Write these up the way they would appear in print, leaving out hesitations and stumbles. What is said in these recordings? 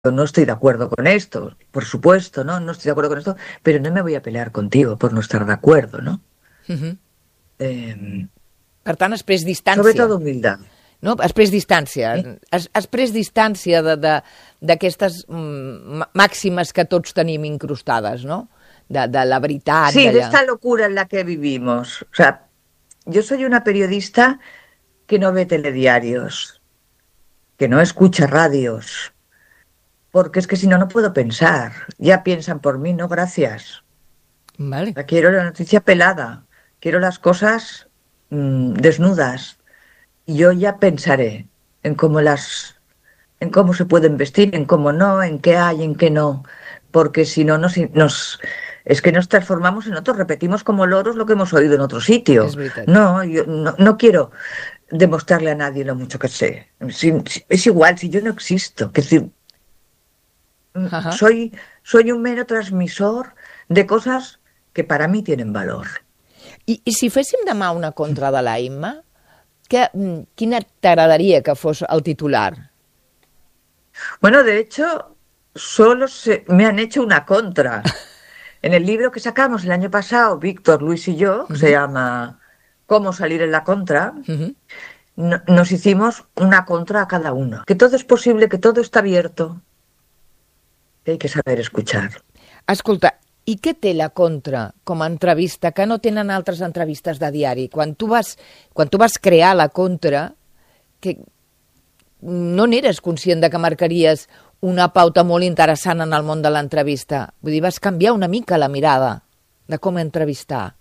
no estoy de acuerdo con esto, por supuesto, ¿no? No estoy de acuerdo con esto, pero no me voy a pelear contigo por no estar de acuerdo, ¿no? Eh, Per tant, has pres sobre distància. todo humildad. No? Has pres distància. ¿Eh? Has pres distància d'aquestes màximes que tots tenim incrustades, no? De la veritat, Sí, de d'allà. esta locura en la que vivimos. O sea, yo soy una periodista que no ve telediarios, que no escucha radios, porque es que si no, no puedo pensar. Ya piensan por mí, no, gracias. Vale. Quiero la noticia pelada, quiero las cosas desnudas. Y yo ya pensaré en en cómo se pueden vestir, en cómo no, en qué hay, en qué no. Porque si no, es que nos transformamos en otros, repetimos como loros lo que hemos oído en otro sitio. És veritat. No, yo no quiero demostrarle a nadie lo mucho que sé. Es igual, si yo no existo. Que si, Uh-huh. soy un mero transmisor de cosas que para mí tienen valor. I si féssim demà una contra de la Imma, quina t'agradaria que fos el titular? Bueno, de hecho, me han hecho una contra. En el libro que sacamos el año pasado, Víctor, Luis y yo, que se llama Cómo salir en la contra, nos hicimos una contra a cada uno. Que todo es posible, que todo está abierto, que hay que saber escuchar. Escolta, i què té la contra com a entrevista que no tenen altres entrevistes de diari? Quan tu vas crear la contra, que no n'eres conscient de que marcaries una pauta molt interessant en el món de l'entrevista. Vull dir, vas canviar una mica la mirada de com entrevistar.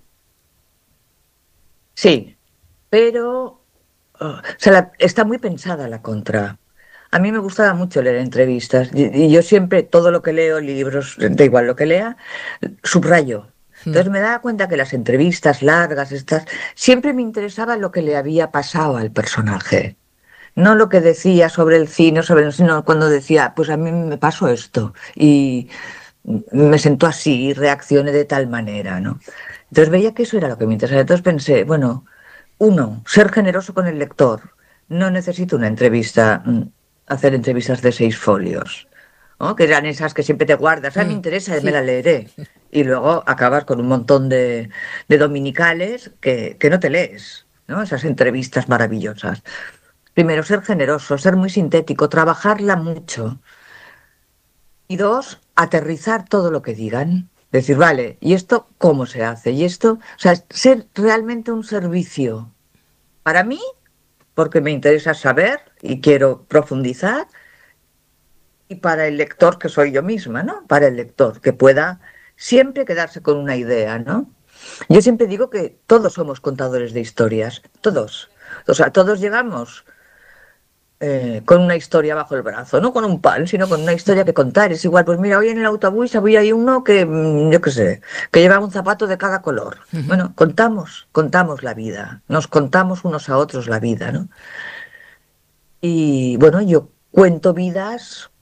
Sí, pero o sea, está muy pensada la contra. A mí me gustaba mucho leer entrevistas y yo siempre, todo lo que leo, libros, da igual lo que lea, subrayo. Entonces me daba cuenta que las entrevistas largas, siempre me interesaba lo que le había pasado al personaje. No lo que decía sobre el cine, sino cuando decía, pues a mí me pasó esto y me sentó así y reaccioné de tal manera, ¿no? Entonces veía que eso era lo que me interesaba. Entonces pensé, bueno, uno, ser generoso con el lector. No necesito una entrevista, hacer entrevistas de 6 folios, ¿no? Que eran esas que siempre te guardas. Me interesa, me Sí. la leeré. Y luego acabas con un montón de dominicales que no te lees, ¿no? Esas entrevistas maravillosas. Primero, ser generoso, ser muy sintético, trabajarla mucho. Y dos, aterrizar todo lo que digan. Decir, vale, ¿y esto cómo se hace? Y esto, o sea, ser realmente un servicio para mí, porque me interesa saber y quiero profundizar, y para el lector, que soy yo misma, ¿no? Para el lector, que pueda siempre quedarse con una idea, ¿no? Yo siempre digo que todos somos contadores de historias, todos. O sea, todos llegamos con una historia bajo el brazo, no con un pan, sino con una historia que contar. Es igual, pues mira, hoy en el autobús había ahí uno que, yo qué sé, que llevaba un zapato de cada color. Bueno, contamos la vida, nos contamos unos a otros la vida, ¿no? Y bueno, yo cuento vidas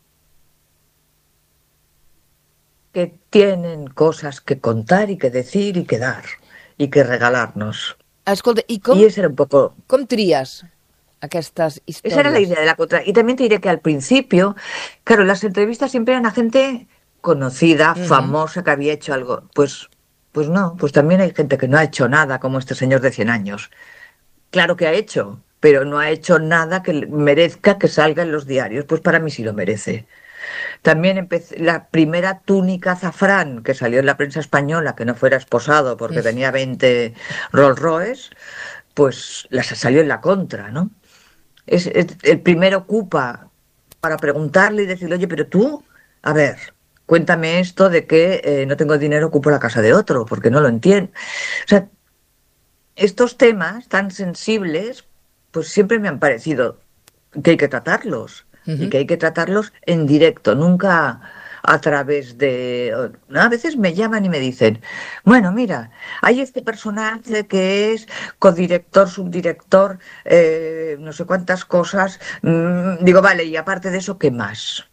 que tienen cosas que contar y que decir y que dar y que regalarnos. Escolta, i Y ese era un poco... com tries aquestes Esa era la històries? idea de la contra. Y también te diré que al principio, claro, las entrevistas siempre eran a gente conocida, famosa, que había hecho algo. Pues no, pues también hay gente que no ha hecho nada, como este señor de 100 años. Claro que ha hecho, pero no ha hecho nada que merezca que salga en los diarios. Pues para mí sí lo merece. También empecé, la primera túnica azafrán que salió en la prensa española, que no fuera esposado porque tenía 20 Rolls Royce, pues salió en la contra, ¿no? El primero ocupa para preguntarle y decirle, oye, pero tú, a ver, cuéntame esto de que no tengo dinero, ocupo la casa de otro, porque no lo entiendo. O sea, estos temas tan sensibles, pues siempre me han parecido que hay que tratarlos y que hay que tratarlos en directo, nunca a través de... A veces me llaman y me dicen, bueno, mira, hay este personaje que es codirector, subdirector, no sé cuántas cosas. Digo, vale, y aparte de eso, ¿qué más?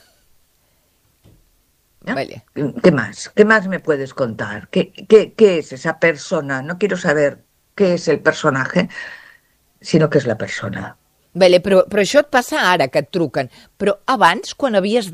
¿No? Vale. ¿Qué más? ¿Qué más me puedes contar? ¿Qué es esa persona? No quiero saber qué es el personaje, sino qué es la persona. Vale, però això et passa ara, que et truquen. Però abans, quan havies